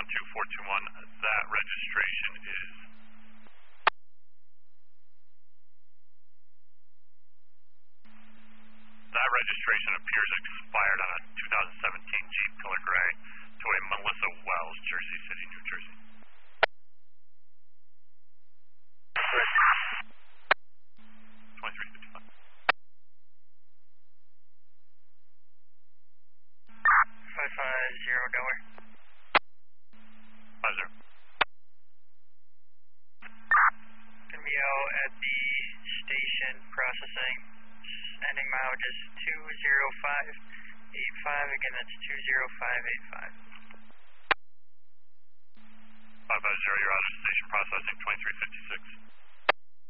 12421, that registration is... That registration appears expired on a 2017 Jeep color gray to a Melissa Wells, Jersey City, New Jersey. Correct. 2355. 550 Delaware. 50. Gonna be out at the station processing. Ending mileage is 20585. Again, that's 20585. 550, you're out of station processing 2356.